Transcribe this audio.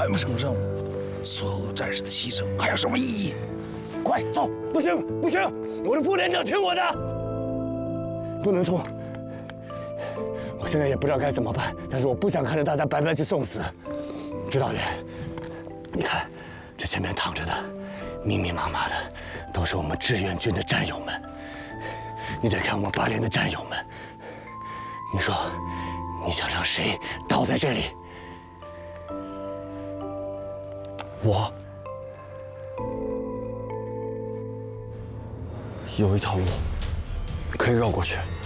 完不成任务，所有战士的牺牲还有什么意义？快走！ 不行不行，我的副连长听我的，不能冲。我现在也不知道该怎么办，但是我不想看着大家白白去送死。指导员，你看，这前面躺着的，密密麻麻的，都是我们志愿军的战友们。你再看我们8连的战友们，你说，你想让谁倒在这里？ 我有一条路可以绕过去。